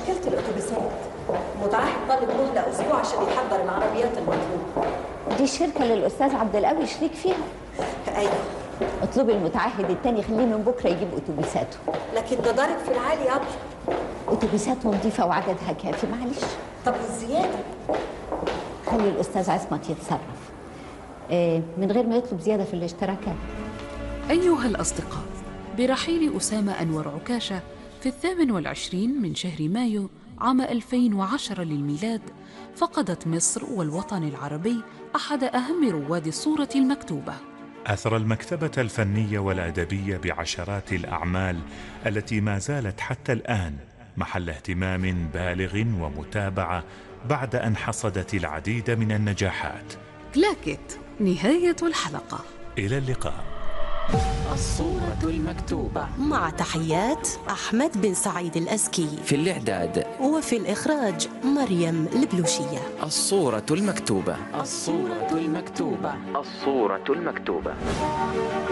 مشكلة الأتوبيسات. متعهد طالب مهلة أسبوع عشان يحضر العربيات المطلوبة. دي شركة للأستاذ عبد القوي شريك فيها. أيوه. اطلبي المتعهد التاني خليه من بكرة يجيب أتوبيساته. لكن ده ضارب في العالي يا أبي. أتوبيساته نظيفة وعددها كافي، معلش. طب والزيادة؟ خلي الأستاذ عصمت يتصرف من غير ما يطلب زيادة في الاشتراكات. أيها الأصدقاء، برحيل أسامة أنور عكاشة في 28 من شهر مايو عام 2010 للميلاد، فقدت مصر والوطن العربي أحد أهم رواد الصورة المكتوبة. أثر المكتبة الفنية والأدبية بعشرات الأعمال التي ما زالت حتى الآن محل اهتمام بالغ ومتابعة بعد أن حصدت العديد من النجاحات. كلاكيت، نهاية الحلقة. إلى اللقاء. الصورة المكتوبة، مع تحيات أحمد بن سعيد الأزكي، في الإعداد وفي الإخراج مريم البلوشية. الصورة المكتوبة، الصورة المكتوبة، الصورة المكتوبة.